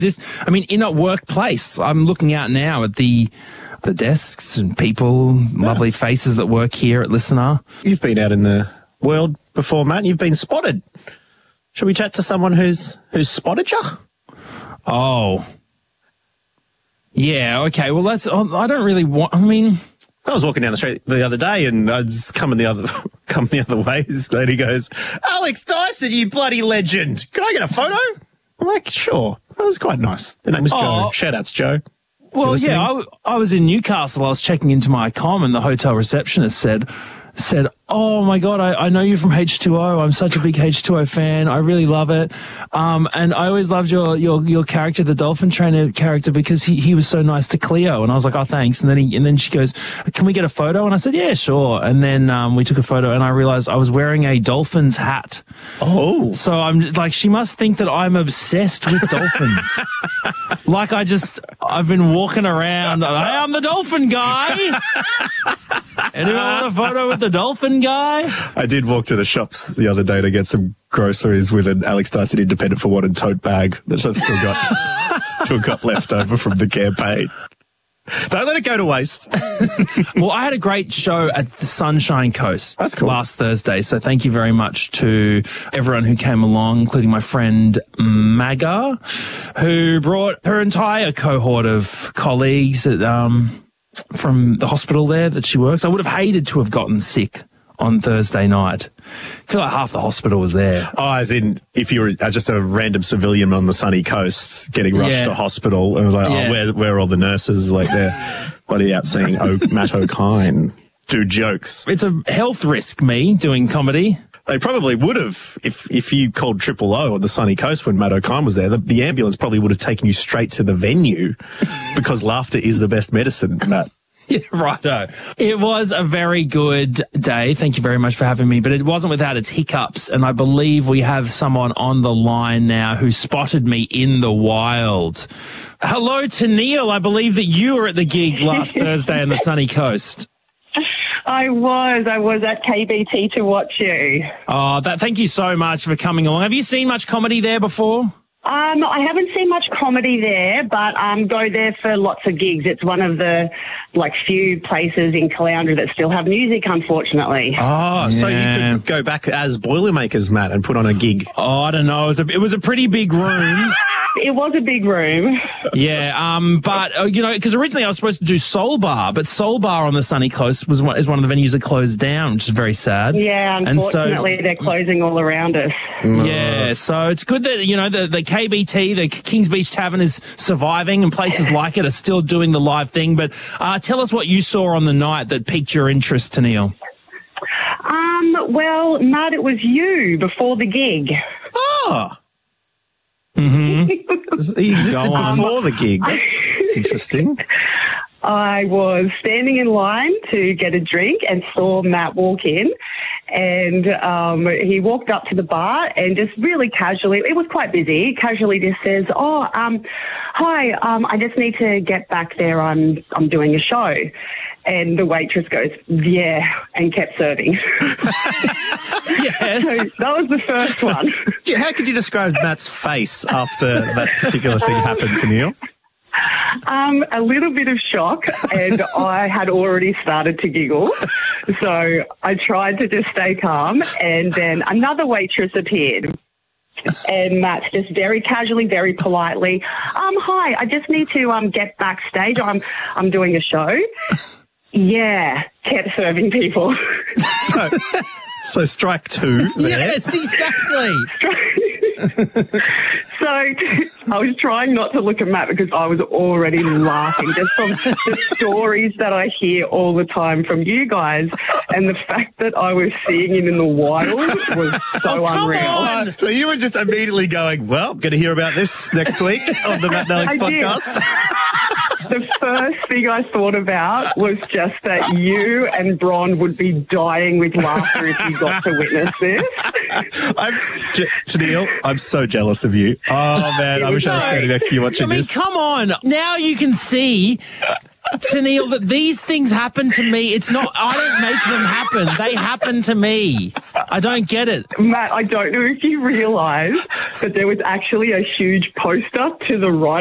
In a workplace, I'm looking out now at the desks and people, lovely faces that work here at Listener. You've been out in the world before, Matt. You've been spotted. Should we chat to someone who's spotted you? Oh. Yeah, okay. Well, I don't really want... I was walking down the street the other day and I was coming the other way. This lady goes, "Alex Dyson, you bloody legend. Can I get a photo?" I'm like, sure. That was quite nice. Her name was Joe. Shout-outs, Joe. Well, yeah, I was in Newcastle. I was checking into my comm and the hotel receptionist said, "Oh my God, I know you from H2O. I'm such a big H2O fan. I really love it. And I always loved your character, the dolphin trainer character, because he was so nice to Cleo." And I was like, "Oh, thanks." And then she goes, "Can we get a photo?" And I said, "Yeah, sure." And then we took a photo and I realized I was wearing a Dolphins hat. Oh. So I'm just, like, she must think that I'm obsessed with dolphins. Like I've been walking around. "Hey, I'm the dolphin guy. Anyone want a photo with the dolphin guy?" I did walk to the shops the other day to get some groceries with an Alex Dyson Independent for Wanted tote bag that I've still got left over from the campaign. Don't let it go to waste. Well, I had a great show at the Sunshine Coast. That's cool. Last Thursday. So thank you very much to everyone who came along, including my friend Maga, who brought her entire cohort of colleagues from the hospital there that she works. I would have hated to have gotten sick on Thursday night. I feel like half the hospital was there. Oh, as in if you were just a random civilian on the sunny coast getting rushed to hospital and was like, where are all the nurses? Like they're bloody out seeing Matt O'Kine do jokes. It's a health risk, me doing comedy. They probably would have, if you called Triple O on the sunny coast when Matt O'Kine was there, the ambulance probably would have taken you straight to the venue because laughter is the best medicine, Matt. Yeah, righto. It was a very good day. Thank you very much for having me, but it wasn't without its hiccups, and I believe we have someone on the line now who spotted me in the wild. Hello to Neil. I believe that you were at the gig last Thursday on the sunny coast. I was at KBT to watch you. Oh, thank you so much for coming along. Have you seen much comedy there before? I haven't seen much comedy there, but go there for lots of gigs. It's one of the few places in Caloundra that still have music, unfortunately. Oh, so you could go back as Boilermakers, Matt, and put on a gig. Oh, I don't know. It was a pretty big room. It was a big room. Yeah, but because originally I was supposed to do Soul Bar, but Soul Bar on the sunny coast is one of the venues that closed down, which is very sad. Yeah, unfortunately, they're closing all around us. Yeah, so it's good that the KBT, the Kings Beach Tavern, is surviving, and places like it are still doing the live thing. But tell us what you saw on the night that piqued your interest, Tennille. Well, Matt, it was you before the gig. Oh. Mm-hmm. He existed before the gig. That's interesting. I was standing in line to get a drink and saw Matt walk in, and he walked up to the bar and just really casually, it was quite busy, casually just says, "Hi, I just need to get back there. I'm doing a show." And the waitress goes, "Yeah," and kept serving. Yes. So that was the first one. How could you describe Matt's face after that particular thing happened to Neil? A little bit of shock, and I had already started to giggle. So I tried to just stay calm, and then another waitress appeared. And Matt just very casually, very politely, "Hi, I just need to get backstage. I'm doing a show." Yeah, kept serving people. So strike two there. Yes, exactly. So I was trying not to look at Matt because I was already laughing just from the stories that I hear all the time from you guys, and the fact that I was seeing him in the wild was so unreal. So you were just immediately going, "Well, I'm going to hear about this next week on the Matt and Alex podcast." The first thing I thought about was just that you and Bron would be dying with laughter if you got to witness this. Tennille, I'm so jealous of you. Oh, man, I wish I was standing next to you watching this. Come on. Now you can see Tennille, that these things happen to me. It's not, I don't make them happen. They happen to me. I don't get it. Matt, I don't know if you realise, but there was actually a huge poster to the right